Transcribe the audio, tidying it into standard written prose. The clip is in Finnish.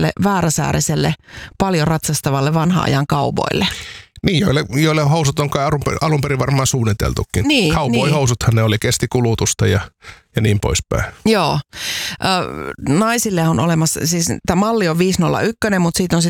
tämmöiselle vääräsääriselle, paljon ratsastavalle vanha-ajan kauboille. Niin, joille housut on alun perin varmaan suunniteltukin. Niin, Cowboy-housuthan ne oli, kesti kulutusta ja niin poispäin. Joo. Naisille on olemassa, siis tämä malli on 501, mutta siitä on sitten